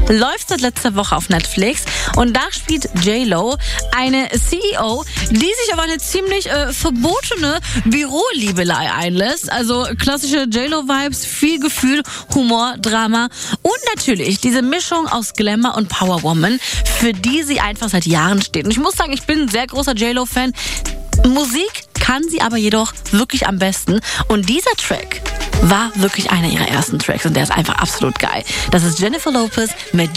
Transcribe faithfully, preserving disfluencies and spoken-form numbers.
läuft seit letzter Woche auf Netflix und da spielt J-Lo eine C E O, die sich auf eine ziemlich äh, verbotene Büroliebelei einlässt. Also klassische J-Lo-Vibes, viel Gefühl, Humor, Drama und natürlich diese Mischung aus Glamour und Powerwoman, für die sie einfach seit Jahren steht. Und ich muss sagen, ich bin ein sehr großer J-Lo-Fan. Musik kann sie aber jedoch wirklich am besten. Und dieser Track war wirklich einer ihrer ersten Tracks und der ist einfach absolut geil. Das ist Jennifer Lopez mit